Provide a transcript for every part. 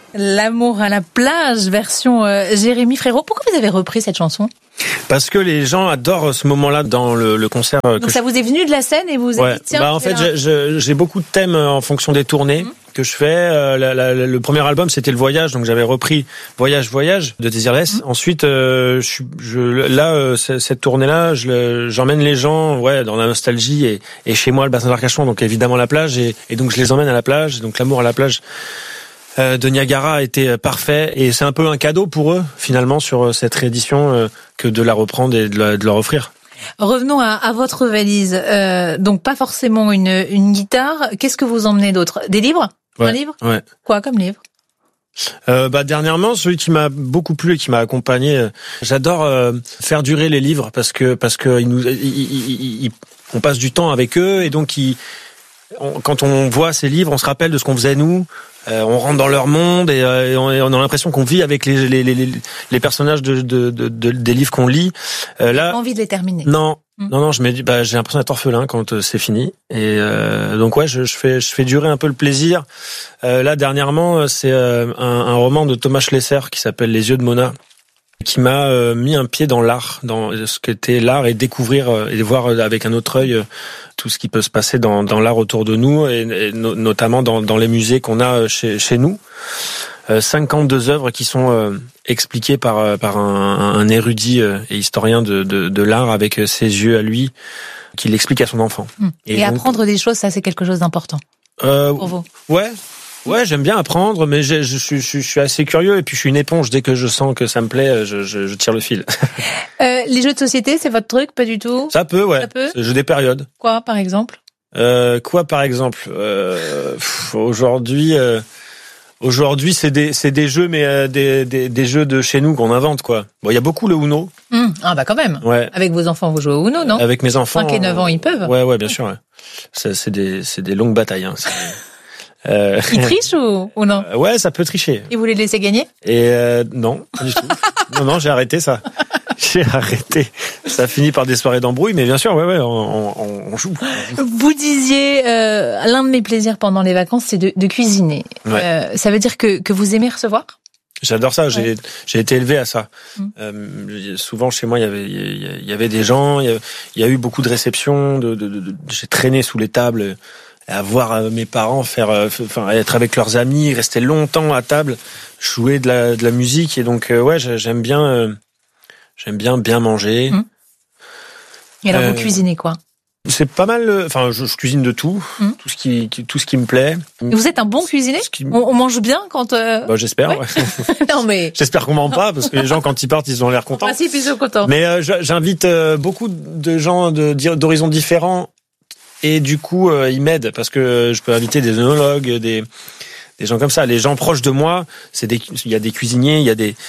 L'amour à la plage, version Jérémy Frérot. Pourquoi vous avez repris cette chanson ? Parce que les gens adorent ce moment-là dans le concert. Donc ça vous est venu de la scène et vous vous êtes dit tiens. En fait, j'ai beaucoup de thèmes en fonction des tournées que je fais. Le premier album, c'était le voyage, donc j'avais repris Voyage de Désirless. Ensuite, cette tournée-là, j'emmène les gens, dans la nostalgie et chez moi le bassin d'Arcachon, donc évidemment la plage et donc je les emmène à la plage. Donc l'amour à la plage de Niagara a été parfait et c'est un peu un cadeau pour eux finalement sur cette réédition que de la reprendre et de leur offrir. Revenons à votre valise. Donc pas forcément une guitare. Qu'est-ce que vous emmenez d'autre ? Des livres ? Un livre ? Ouais. Quoi comme livre ? Dernièrement, celui qui m'a beaucoup plu et qui m'a accompagné, j'adore faire durer les livres parce que on passe du temps avec eux et donc quand on voit ces livres, on se rappelle de ce qu'on faisait nous. On rentre dans leur monde et on a l'impression qu'on vit avec les personnages des livres qu'on lit. Là, envie de les terminer. Non, je me dis, j'ai l'impression d'être orphelin quand c'est fini. Et donc je fais durer un peu le plaisir. Là, dernièrement, c'est un roman de Thomas Schlesser qui s'appelle Les yeux de Mona, qui m'a mis un pied dans l'art, dans ce qu'était l'art et découvrir et voir avec un autre œil tout ce qui peut se passer dans l'art autour de nous et notamment dans les musées qu'on a chez nous. 52 œuvres qui sont expliquées par un érudit et historien de l'art avec ses yeux à lui, qui l'explique à son enfant. Et donc, apprendre des choses, ça c'est quelque chose d'important pour vous. Ouais, j'aime bien apprendre, mais je suis assez curieux et puis je suis une éponge. Dès que je sens que ça me plaît, je tire le fil. Les jeux de société, c'est votre truc, pas du tout ? Ça peut, ouais. C'est le jeu des périodes. Quoi, par exemple ? Aujourd'hui, c'est des jeux, mais des jeux de chez nous qu'on invente, quoi. Bon, il y a beaucoup le Uno. Quand même. Ouais. Avec vos enfants, vous jouez au Uno, non ? Avec mes enfants. 5 et 9 ans, ils peuvent. Ouais, bien sûr. Ouais. C'est des longues batailles. Hein. Ils trichent ou non ? Ouais, ça peut tricher. Et vous les laissez gagner ? Et non, pas du tout. Non, j'ai arrêté ça. J'ai arrêté. Ça finit par des soirées d'embrouille, mais bien sûr, on joue. Vous disiez, l'un de mes plaisirs pendant les vacances, c'est de cuisiner. Ouais. Ça veut dire que vous aimez recevoir ? J'adore ça. Ouais. J'ai été élevé à ça. Souvent chez moi, il y avait des gens. Il y a eu beaucoup de réceptions. J'ai traîné sous les tables. À voir mes parents être avec leurs amis, rester longtemps à table, jouer de la musique et donc j'aime bien bien manger. Et alors vous cuisinez quoi ? C'est pas mal. Je cuisine de tout, tout ce qui me plaît. Et vous êtes un bon cuisinier ? On mange bien quand. J'espère. Ouais. Non mais. J'espère qu'on ment pas parce que les gens quand ils partent ils ont l'air contents. Si, ils sont contents. Mais j'invite beaucoup de gens d'horizons différents. Et du coup, ils m'aident parce que je peux inviter des œnologues, des gens comme ça. Les gens proches de moi, il y a des cuisiniers,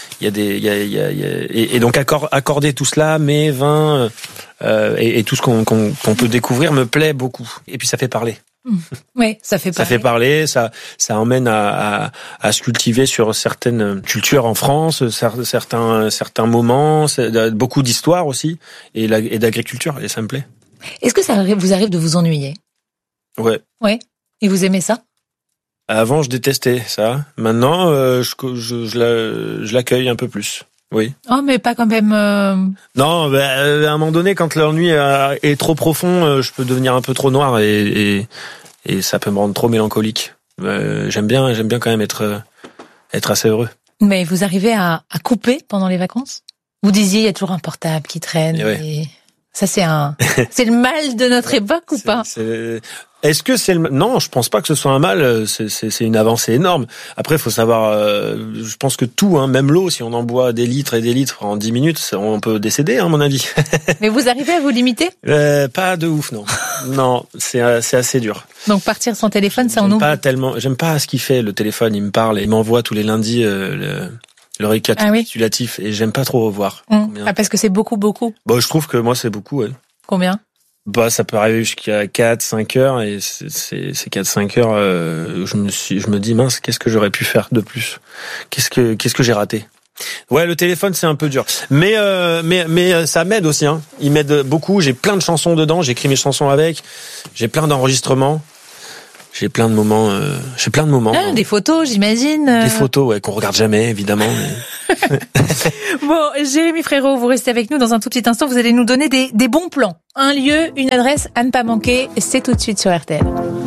et donc accorder tout cela, mes vins et tout ce qu'on peut découvrir me plaît beaucoup. Et puis ça fait parler. Oui, ça fait parler. Ça fait parler, ça emmène à se cultiver sur certaines cultures en France, certains moments, beaucoup d'histoire aussi et d'agriculture et ça me plaît. Est-ce que ça vous arrive de vous ennuyer ? Ouais. Ouais. Et vous aimez ça ? Avant, je détestais ça. Maintenant, je l'accueille un peu plus. Oui. Oh, mais pas quand même. Non, à un moment donné, quand l'ennui est trop profond, je peux devenir un peu trop noir et ça peut me rendre trop mélancolique. J'aime bien quand même être assez heureux. Mais vous arrivez à couper pendant les vacances ? Vous disiez, il y a toujours un portable qui traîne. Et ça, c'est le mal de notre époque ou pas ? Est-ce que c'est non, je pense pas que ce soit un mal, c'est une avancée énorme. Après il faut savoir je pense que tout même l'eau, si on en boit des litres et des litres en 10 minutes, on peut décéder à mon avis. Mais vous arrivez à vous limiter ? Pas de ouf non. Non, c'est assez dur. Donc partir sans téléphone, ça en ouvre. J'aime pas ce qu'il fait le téléphone, il me parle et il m'envoie tous les lundis le récapitulatif et j'aime pas trop revoir. Parce que c'est beaucoup. Je trouve que moi c'est beaucoup Combien ? Ça peut arriver jusqu'à 4-5 heures et c'est 4-5 heures je me dis mince, qu'est-ce que j'aurais pu faire de plus ? Qu'est-ce que j'ai raté ? Ouais, le téléphone c'est un peu dur. Mais ça m'aide aussi Il m'aide beaucoup, j'ai plein de chansons dedans, j'écris mes chansons avec, j'ai plein d'enregistrements. j'ai plein de moments. Ah, des photos, j'imagine. Des photos, ouais, qu'on regarde jamais, évidemment. Mais... Bon, Jérémy Frérot, vous restez avec nous dans un tout petit instant. Vous allez nous donner des bons plans. Un lieu, une adresse à ne pas manquer. C'est tout de suite sur RTL.